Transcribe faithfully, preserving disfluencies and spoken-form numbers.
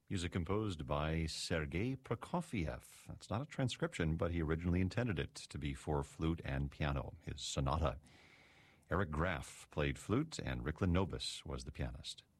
Music composed by Sergei Prokofiev. That's not a transcription, but he originally intended it to be for flute and piano, his sonata. Eric Graff played flute, and Ricklin Nobis was the pianist.